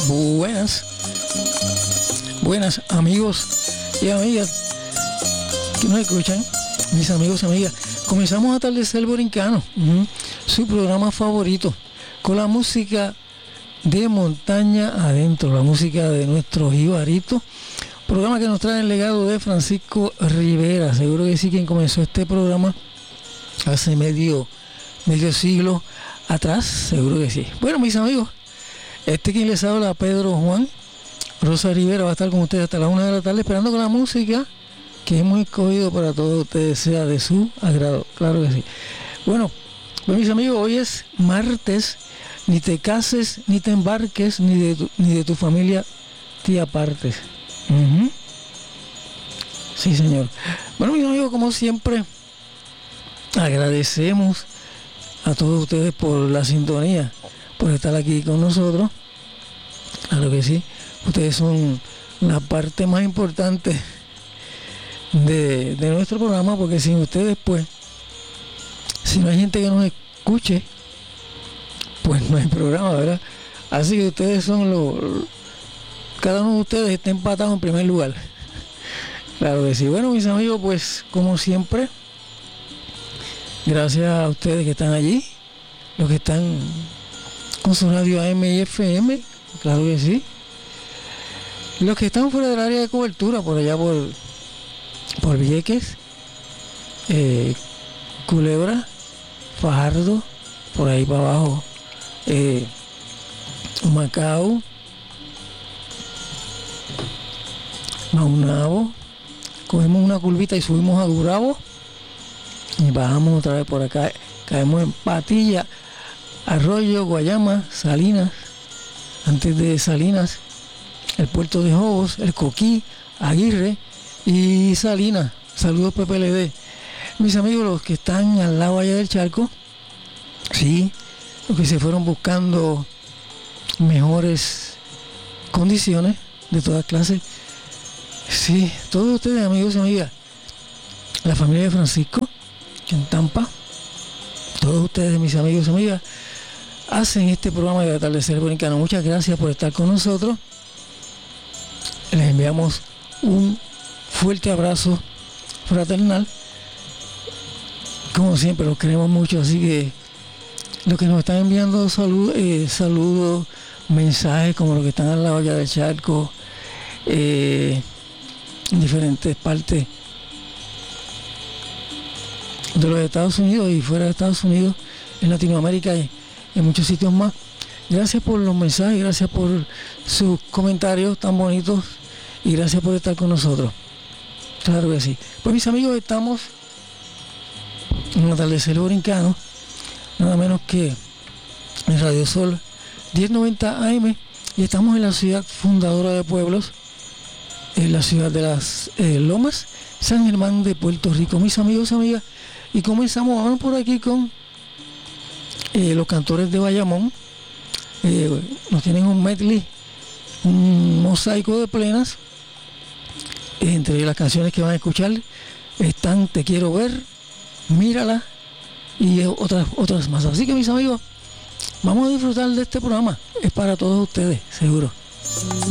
Buenas, buenas amigos y amigas que nos escuchan, mis amigos y amigas. Comenzamos Atardecer Borincano, su programa favorito, con la música de montaña adentro, la música de nuestro jibarito, programa que nos trae el legado de Francisco Rivera. Seguro que sí, quien comenzó este programa hace medio siglo atrás, seguro que sí. Bueno, mis amigos, quien les habla, Pedro Juan Rosa Rivera, va a estar con ustedes hasta las 1 de la tarde, esperando que la música que hemos escogido para todos ustedes sea de su agrado, claro que sí. Bueno, pues mis amigos, hoy es martes, ni te cases, ni te embarques, ni de tu familia te apartes. Sí, señor. Bueno, mis amigos, como siempre, agradecemos a todos ustedes por la sintonía, por estar aquí con nosotros. Claro que sí, ustedes son la parte más importante de nuestro programa, porque sin ustedes, pues, si no hay gente que nos escuche, pues no hay programa, ¿verdad? Así que ustedes son cada uno de ustedes está empatado en primer lugar. Claro que sí. Bueno, mis amigos, pues, como siempre, gracias a ustedes que están allí, los que están con su radio AM y FM, claro que sí. Los que están fuera del área de cobertura, por allá por Vieques, Culebra, Fajardo, por ahí para abajo, Macao, Maunabo, cogemos una curvita y subimos a Gurabo y bajamos otra vez por acá, caemos en Patilla, Arroyo, Guayama, Salinas, antes de Salinas, el puerto de Jobos, el Coquí, Aguirre y Salinas. Saludos PPLD. Mis amigos, los que están al lado allá del charco, sí, los que se fueron buscando mejores condiciones de todas clases, sí, todos ustedes, amigos y amigas, la familia de Francisco en Tampa, todos ustedes, mis amigos y amigas, hacen este programa de Atardecer Borincano. Muchas gracias por estar con nosotros. Les enviamos un fuerte abrazo fraternal. Como siempre, los queremos mucho, así que los que nos están enviando saludos, mensajes, como los que están al lado allá del charco, en diferentes partes de los Estados Unidos y fuera de Estados Unidos, en Latinoamérica y en muchos sitios más. Gracias por los mensajes, gracias por sus comentarios tan bonitos y gracias por estar con nosotros. Claro que sí. Pues mis amigos, estamos en Atardecer Borincano, nada menos que en Radio Sol 1090 AM, y estamos en la ciudad fundadora de pueblos, en la ciudad de las Lomas, San Germán de Puerto Rico. Mis amigos y amigas, y vamos por aquí con los cantores de Bayamón. Nos tienen un medley, un mosaico de plenas. Entre las canciones que van a escuchar están Te Quiero Ver, Mírala y otras más. Así que, mis amigos, vamos a disfrutar de este programa. Es para todos ustedes, seguro.